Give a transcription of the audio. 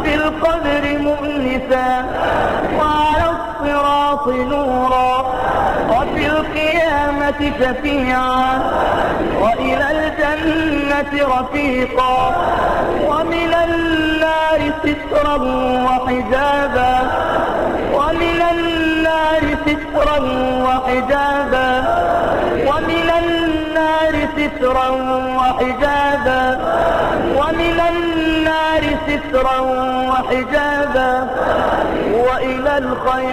وفي القبر مؤنسا وعلى الصراط نورا وفي القيامة شفيعا وإلى الجنة رفيقا ومن النار سترا وحجابا ومن النار سترا وحجابا ومن النار سترا وحجابا ومن النار سترا وحجابا وإلى الخير